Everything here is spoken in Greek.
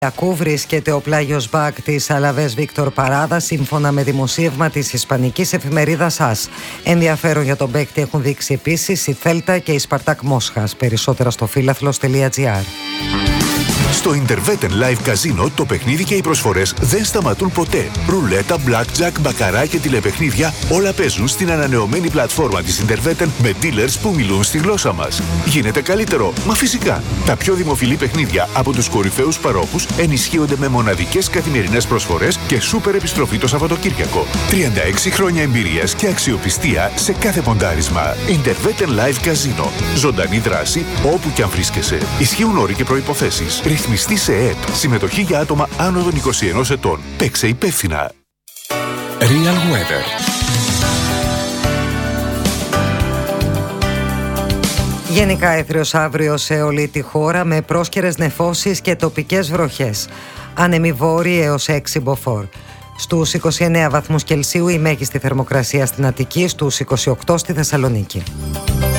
Ακού βρίσκεται ο πλάγιος μπακ της Αλαβές Βίκτορ Παράδα, σύμφωνα με δημοσίευμα της ισπανικής εφημερίδας ΑΣ. Ενδιαφέρον για τον παίκτη έχουν δείξει επίσης η Θέλτα και η Σπαρτάκ Μόσχας. Περισσότερα στο φίλαθλος.gr. Στο Interveten Live Casino το παιχνίδι και οι προσφορές δεν σταματούν ποτέ. Ρουλέτα, blackjack, μπακαρά και τηλεπαιχνίδια όλα παίζουν στην ανανεωμένη πλατφόρμα της Interveten με dealers που μιλούν στη γλώσσα μας. Γίνεται καλύτερο, μα φυσικά. Τα πιο δημοφιλή παιχνίδια από τους κορυφαίους παρόχους ενισχύονται με μοναδικές καθημερινές προσφορές και σούπερ επιστροφή το Σαββατοκύριακο. 36 χρόνια εμπειρίας και αξιοπιστία σε κάθε ποντάρισμα. Interveten Live Casino. Ζωντανή δράση όπου και αν βρίσκεσαι. Ισχύουν όροι και προϋποθέσεις. Ρυθμιστή σε ΕΕΠ. Συμμετοχή για άτομα άνω των 21 ετών. Παίξε υπεύθυνα. Real Weather. Γενικά έθριος αύριο σε όλη τη χώρα με πρόσκαιρες νεφώσεις και τοπικές βροχές. Άνεμοι βόρειοι έως 6 μποφόρ. Στους 29 βαθμούς Κελσίου η μέγιστη θερμοκρασία στην Αττική, στους 28 στη Θεσσαλονίκη.